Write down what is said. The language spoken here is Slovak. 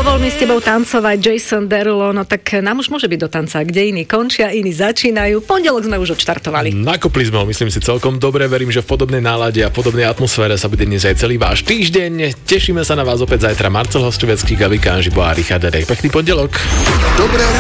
Dovol mi s tebou tancovať, Jason Derulo, no tak nám už môže byť do tanca, kde iní končia, iní začínajú. Pondelok sme už odštartovali. Nakopli sme ho, myslím si, celkom dobre. Verím, že v podobnej nálade a podobnej atmosfére sa bude dnes aj celý váš týždeň. Tešíme sa na vás opäť zajtra. Marcel Hostovecký, Gabika Anžibo a Richard Dedek. Pekný pondelok. Dobré